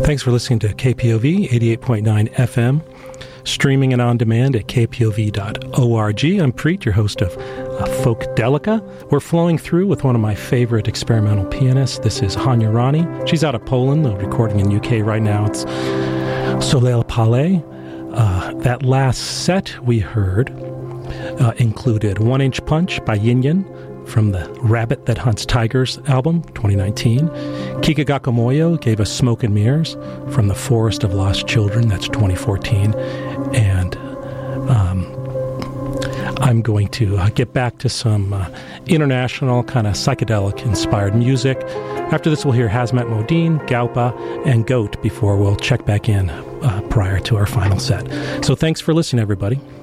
Thanks for listening to KPOV 88.9 FM, streaming and on demand at kpov.org. I'm Preet, your host of Folkdelica. We're flowing through with one of my favorite experimental pianists. This is Hania Rani. She's out of Poland, recording in UK right now. It's Soleil Palais. That last set we heard included One Inch Punch by Yin Yin from the Rabbit That Hunts Tigers album, 2019. Kikagaku Moyo gave us Smoke and Mirrors from the Forest of Lost Children, that's 2014. And I'm going to get back to some international kind of psychedelic-inspired music. After this, we'll hear Hazmat Modine, Gaupa, and Goat before we'll check back in prior to our final set. So thanks for listening, everybody.